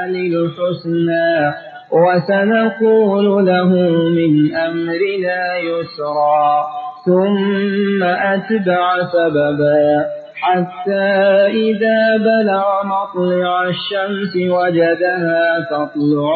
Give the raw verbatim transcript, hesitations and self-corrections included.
الحسنى وسنقول له من أمرنا يسرا ثم أتبع سببا حتى إذا بلغ مطلع الشمس وجدها تطلع